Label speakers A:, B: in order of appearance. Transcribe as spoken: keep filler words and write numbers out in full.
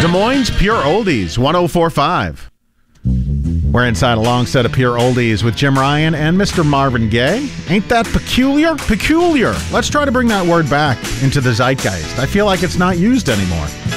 A: Moines Pure Oldies, one oh four point five. We're inside a long set of Pure Oldies with Jim Ryan and Mister Marvin Gaye. Ain't that peculiar? Peculiar. Let's try to bring that word back into the zeitgeist. I feel like it's not used anymore.